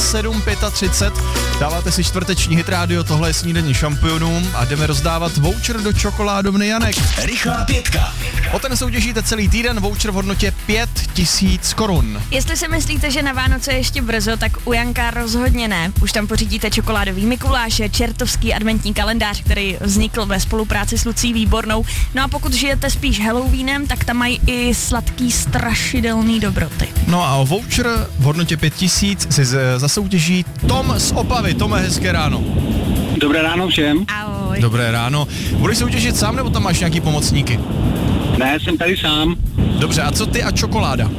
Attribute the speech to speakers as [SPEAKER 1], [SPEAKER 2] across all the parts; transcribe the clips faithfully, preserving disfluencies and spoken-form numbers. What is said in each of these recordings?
[SPEAKER 1] sedm třicet pět. Dáváte si čtvrteční Hit Radio, tohle je snídaní šampionů a jdeme rozdávat voucher do čokoládovny Janek.
[SPEAKER 2] Rychlá pětka.
[SPEAKER 1] O ten soutěžíte celý týden, voucher v hodnotě pět tisíc korun.
[SPEAKER 3] Jestli si myslíte, že na Vánoce je ještě brzo, tak u Janka rozhodně ne. Už tam pořídíte čokoládový Mikuláše, čertovský adventní kalendář, který vznikl ve spolupráci s Lucí Výbornou. No a pokud žijete spíš Halloweenem, tak tam mají i sladký strašidelný dobroty.
[SPEAKER 1] No a o voucher v hodnotě pět tisíc si z- zasoutěží Tom z Opavy. Tome, hezké ráno.
[SPEAKER 4] Dobré ráno všem.
[SPEAKER 3] Ahoj.
[SPEAKER 1] Dobré ráno. Budeš soutěžit sám, nebo tam máš nějaký pomocníky?
[SPEAKER 4] Ne, jsem tady sám.
[SPEAKER 1] Dobře, a co ty a čokoláda?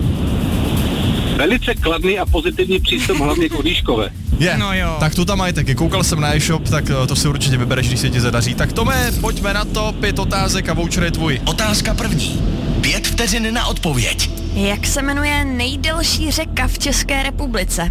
[SPEAKER 4] Velice kladný a pozitivní přístup hlavně k Odíškové.
[SPEAKER 1] Je,
[SPEAKER 3] No jo.
[SPEAKER 1] tak tu tam mají taky. Koukal jsem na e-shop, tak to si určitě vybereš, když se ti zadaří. Tak Tome, pojďme na to, pět otázek a voucher je tvůj.
[SPEAKER 2] Otázka první. Pět vteřin na odpověď.
[SPEAKER 3] Jak se jmenuje nejdelší řeka v České republice?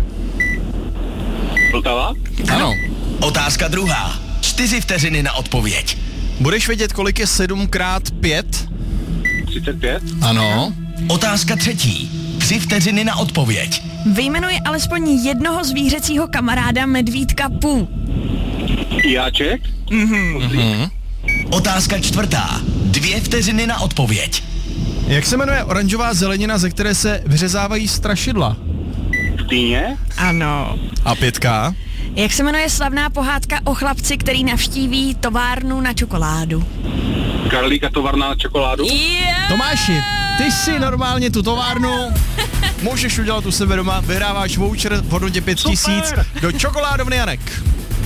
[SPEAKER 4] Vltava?
[SPEAKER 1] Ano.
[SPEAKER 2] Otázka druhá. Čtyři vteřiny na odpověď.
[SPEAKER 1] Budeš vědět, kolik je sedm krát pět?
[SPEAKER 4] třicet pět?
[SPEAKER 1] Ano.
[SPEAKER 2] Otázka třetí. Tři vteřiny na odpověď.
[SPEAKER 3] Vyjmenuji alespoň jednoho zvířecího kamaráda medvídka Pů.
[SPEAKER 4] Jáček?
[SPEAKER 1] Mhm.
[SPEAKER 2] Otázka čtvrtá. Dvě vteřiny na odpověď.
[SPEAKER 1] Jak se jmenuje oranžová zelenina, ze které se vyřezávají strašidla?
[SPEAKER 4] V Týně?
[SPEAKER 3] Ano.
[SPEAKER 1] A pětka?
[SPEAKER 3] Jak se jmenuje slavná pohádka o chlapci, který navštíví továrnu na čokoládu?
[SPEAKER 4] Karlíka továrna na čokoládu?
[SPEAKER 3] Yeah!
[SPEAKER 1] Tomáši, ty si normálně tu továrnu můžeš udělat u sebe doma, vyhráváš voucher v hodnotě pět tisíc do čokoládovny Janek.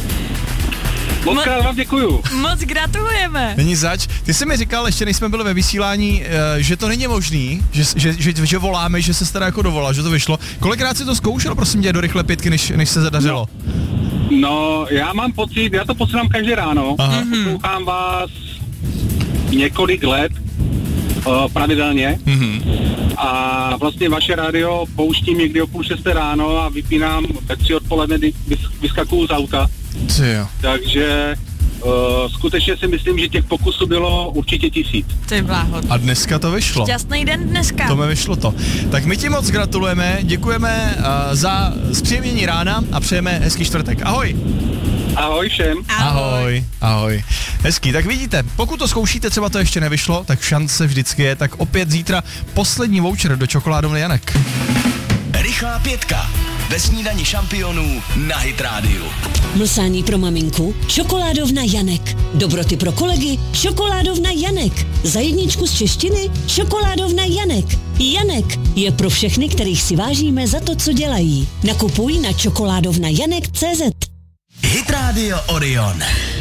[SPEAKER 4] Moc krát vám děkuju.
[SPEAKER 3] Moc gratulujeme.
[SPEAKER 1] Není zač. Ty jsi mi říkal, ještě než jsme byli ve vysílání, že to není možný, že, že, že, že voláme, že se teda jako dovolal, že to vyšlo. Kolikrát jsi to zkoušel, prosím tě, do rychle pětky, než, než se zadařilo?
[SPEAKER 4] No, já mám pocit, já to posílám každé ráno.
[SPEAKER 1] Aha.
[SPEAKER 4] Poslouchám vás několik let uh, pravidelně.
[SPEAKER 1] Mhm.
[SPEAKER 4] A vlastně vaše rádio pouštím někdy o půl šesté ráno a vypínám ve tři odpoledne, kdy vys- vyskakuju z auta.
[SPEAKER 1] Ty jo.
[SPEAKER 4] Takže uh, skutečně si myslím, že těch pokusů bylo určitě tisíc.
[SPEAKER 3] Ty bláho.
[SPEAKER 1] A dneska to vyšlo.
[SPEAKER 3] Šťastný den dneska.
[SPEAKER 1] To mi vyšlo to. Tak my ti moc gratulujeme, děkujeme uh, za zpříjemnění rána a přejeme hezký čtvrtek. Ahoj.
[SPEAKER 4] Ahoj všem.
[SPEAKER 1] Ahoj. Ahoj. Hezký, tak vidíte, pokud to zkoušíte, třeba to ještě nevyšlo, tak šance vždycky je, tak opět zítra poslední voucher do čokoládovny Janek.
[SPEAKER 2] Rychlá pětka. Ve snídani šampionů na Hit Radio.
[SPEAKER 5] Mlsání pro maminku? Čokoládovna Janek. Dobroty pro kolegy? Čokoládovna Janek. Za jedničku z češtiny? Čokoládovna Janek. Janek je pro všechny, kterých si vážíme za to, co dělají. Nakupuj na čokoládovna janek tečka cé zet.
[SPEAKER 2] Hit Radio Orion.